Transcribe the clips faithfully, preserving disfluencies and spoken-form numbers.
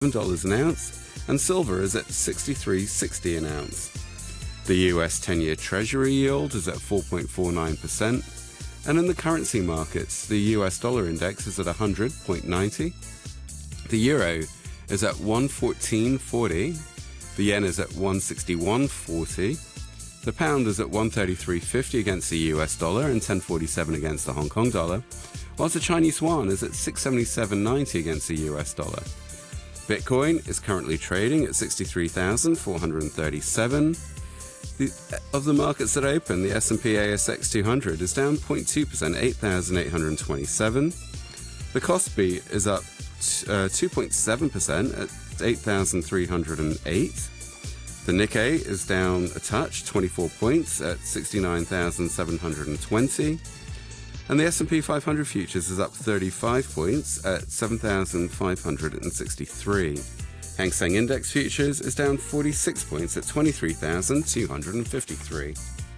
dollars an ounce, and silver is at sixty-three sixty an ounce. The U S ten-year Treasury yield is at four point four nine percent, and in the currency markets, the U S dollar index is at one hundred point nine zero, the euro is at one fourteen forty, the yen is at one sixty-one forty, the pound is at one thirty-three fifty against the U S dollar and ten forty-seven against the Hong Kong dollar, whilst the Chinese yuan is at six seventy-seven ninety against the U S dollar. Bitcoin is currently trading at sixty-three thousand four hundred thirty-seven. The, of the markets that open, the S and P A S X two hundred is down zero point two percent, eight thousand eight hundred twenty-seven. The Kospi is up uh, two point seven percent at eight thousand three hundred eight. The Nikkei is down a touch, twenty-four points at sixty-nine thousand seven hundred twenty. And the S and P five hundred futures is up thirty-five points at seven thousand five hundred sixty-three. Hang Seng Index futures is down forty-six points at twenty-three thousand two hundred fifty-three.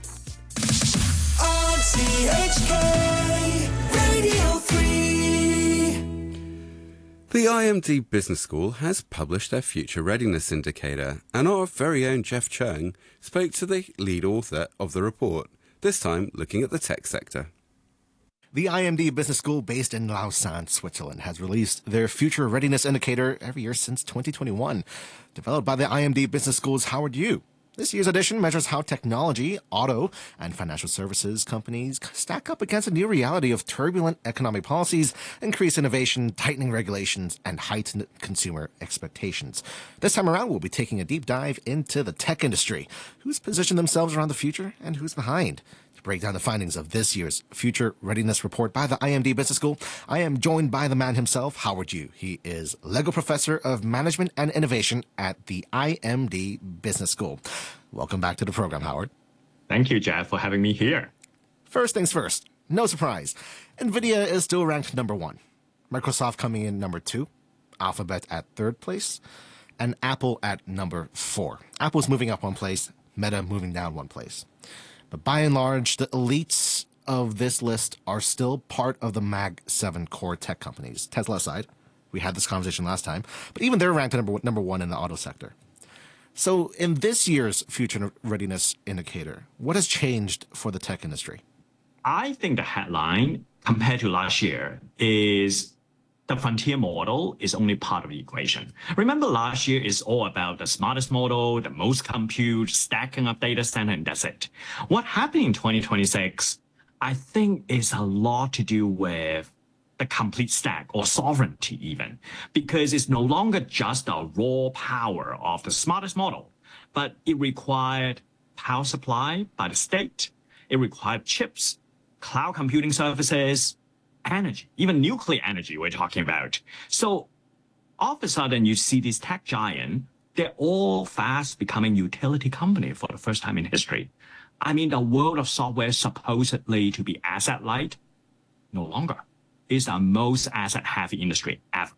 R T H K Radio three. The I M D Business School has published their Future Readiness Indicator, and our very own Jeff Chung spoke to the lead author of the report, this time looking at the tech sector. The I M D Business School, based in Lausanne, Switzerland, has released their Future Readiness Indicator every year since twenty twenty-one. Developed by the I M D Business School's Howard Yu. This year's edition measures how technology, auto, and financial services companies stack up against a new reality of turbulent economic policies, increased innovation, tightening regulations, and heightened consumer expectations. This time around, we'll be taking a deep dive into the tech industry, who's positioned themselves around the future and who's behind. To break down the findings of this year's Future Readiness Report by the I M D Business School, I am joined by the man himself, Howard Yu. He is Lego Professor of Management and Innovation at the I M D Business School. Welcome back to the program, Howard. Thank you, Jeff, for having me here. First things first, no surprise. NVIDIA is still ranked number one. Microsoft coming in number two, Alphabet at third place, and Apple at number four. Apple's moving up one place, Meta moving down one place. But by and large, the elites of this list are still part of the Mag seven core tech companies. Tesla aside, we had this conversation last time, but even they're ranked number, number one in the auto sector. So in this year's Future Readiness Indicator, what has changed for the tech industry? I think the headline compared to last year is the frontier model is only part of the equation. Remember, last year is all about the smartest model, the most compute, stacking up data center, and that's it. What happened in twenty twenty-six, I think, is a lot to do with the complete stack or sovereignty even, because it's no longer just the raw power of the smartest model, but it required power supply by the state. It required chips, cloud computing services, energy, even nuclear energy we're talking about. So all of a sudden you see this tech giant, they're all fast becoming utility company for the first time in history. I mean, the world of software supposedly to be asset light, no longer. It's the most asset heavy industry ever.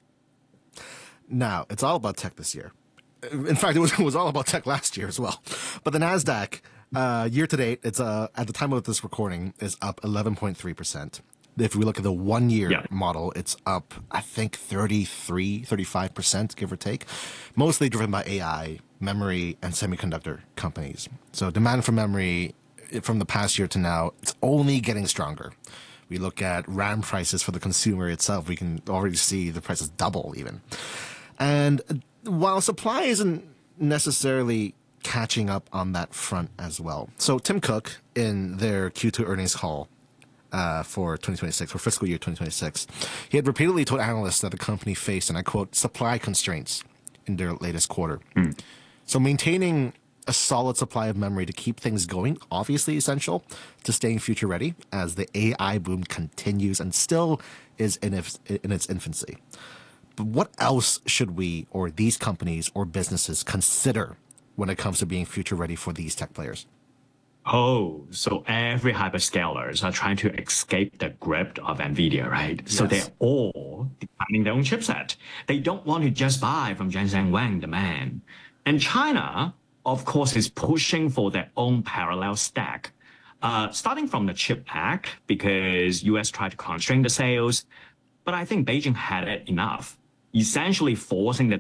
Now, it's all about tech this year. In fact, it was, it was all about tech last year as well. But the NASDAQ, uh, year to date, it's uh, at the time of this recording, is up eleven point three percent. If we look at the one-year yeah. model, it's up, I think, thirty-three, thirty-five percent, give or take, mostly driven by A I, memory, and semiconductor companies. So demand for memory from the past year to now, it's only getting stronger. We look at RAM prices for the consumer itself, we can already see the prices double even. And while supply isn't necessarily catching up on that front as well. So Tim Cook, in their Q two earnings call uh, for twenty twenty-six, for fiscal year twenty twenty-six, he had repeatedly told analysts that the company faced, and I quote, supply constraints in their latest quarter. Mm. So maintaining a solid supply of memory to keep things going, obviously essential to staying future ready as the A I boom continues and still is in its, in its infancy. But what else should we or these companies or businesses consider when it comes to being future ready for these tech players? Oh, so every hyperscalers are trying to escape the grip of NVIDIA, right? Yes. So they're all designing their own chipset. They don't want to just buy from Jensen Huang, the man. And China, of course, is pushing for their own parallel stack, uh, starting from the CHIP Act, because U S tried to constrain the sales. But I think Beijing had it enough. essentially forcing the